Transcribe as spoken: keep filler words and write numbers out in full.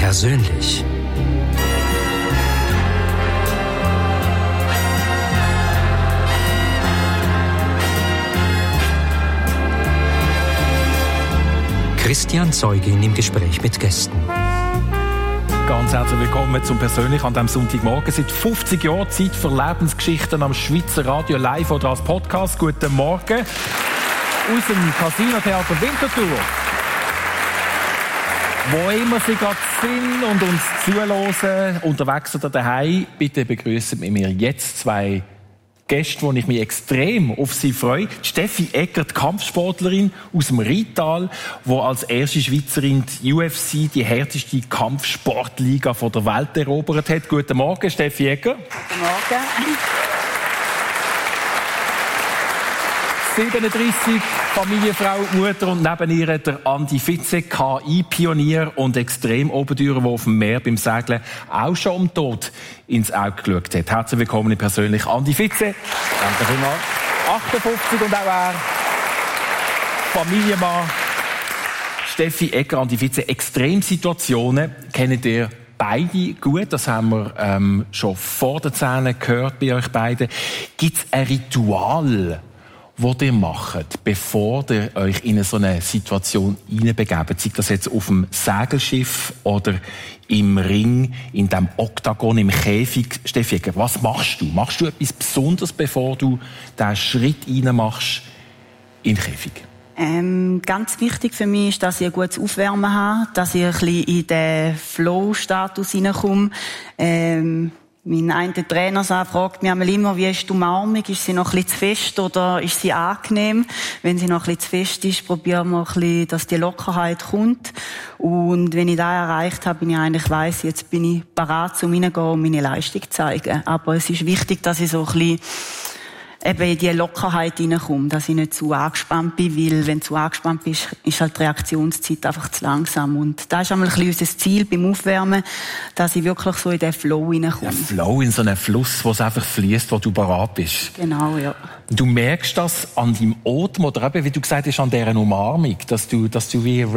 Persönlich. Christian Zeugin im Gespräch mit Gästen. Ganz herzlich willkommen zum Persönlich an diesem Sonntagmorgen. Seit fünfzig Jahren Zeit für Lebensgeschichten am Schweizer Radio live oder als Podcast. Guten Morgen aus dem Casino-Theater Winterthur. Wo immer Sie gerade sind und uns zuhören, unterwegs oder daheim, bitte begrüßen mit mir jetzt zwei Gäste, wo ich mich extrem auf sie freue. Steffi Egger, die Kampfsportlerin aus dem Rital, die als erste Schweizerin die U F C, die härteste Kampfsportliga von der Welt, erobert hat. Guten Morgen, Steffi Egger. Guten Morgen. siebenunddreissig, Familienfrau, Mutter und neben ihr der Andi Fitze, K I-Pionier und Extremobenteurer, der auf dem Meer beim Segeln auch schon um Tod ins Auge geschaut hat. Herzlich willkommen persönlich, Andi Fitze. Danke vielmals. achtundfünfzig und auch er, Familienmann, Steffi Egger, Andi Fitze. Extremsituationen kennt ihr beide gut, das haben wir ähm, schon vor den Zähnen gehört bei euch beiden. Gibt es ein Ritual, was ihr macht, bevor ihr euch in so eine Situation hineinbegebt? Sei das jetzt auf dem Segelschiff oder im Ring, in dem Oktagon, im Käfig? Steffi Egger, was machst du? Machst du etwas Besonderes, bevor du diesen Schritt reinmachst in den Käfig? Ähm, ganz wichtig für mich ist, dass ich ein gutes Aufwärmen habe, dass ich ein bisschen in den Flow-Status hineinkomme. Ähm, Mein einer Trainer fragt mich einmal immer, wie ist die Umarmung? Ist sie noch ein bisschen zu fest oder ist sie angenehm? Wenn sie noch ein bisschen zu fest ist, probieren wir ein bisschen, dass die Lockerheit kommt. Und wenn ich das erreicht habe, bin ich eigentlich weiss, jetzt bin ich bereit, um reingehen und meine Leistung zu zeigen. Aber es ist wichtig, dass ich so ein bisschen eben in die Lockerheit hineinkomme, dass ich nicht zu angespannt bin, weil wenn du zu angespannt bist, ist halt die Reaktionszeit einfach zu langsam. Und das ist einmal ein bisschen unser Ziel beim Aufwärmen, dass ich wirklich so in den Flow hineinkomme. Ein Flow, in so einen Fluss, wo es einfach fließt, wo du bereit bist. Genau, ja. Du merkst das an deinem Atem oder eben, wie du gesagt hast, an dieser Umarmung, dass du, dass du wie